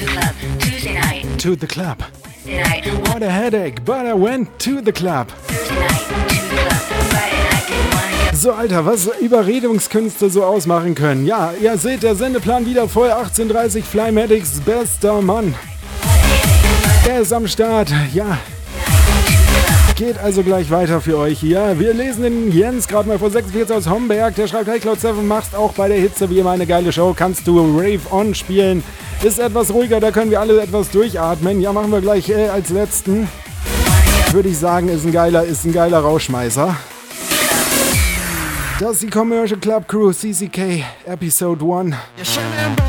To the club. What a headache, but I went to the club. So, Alter, was Überredungskünste so ausmachen können. Ja, ihr seht, der Sendeplan wieder voll. 18:30 Flymatics, bester Mann. Der ist am Start. Ja. Geht also gleich weiter für euch hier. Wir lesen den Jens gerade mal vor 46 aus Homberg. Der schreibt, hey Cloud7, machst auch bei der Hitze wie immer eine geile Show. Kannst du Rave On spielen? Ist etwas ruhiger, da können wir alle etwas durchatmen. Ja, machen wir gleich als letzten. Würde ich sagen, ist ein geiler Rauschmeißer. Das ist die Commercial Club Crew CCK Episode 1.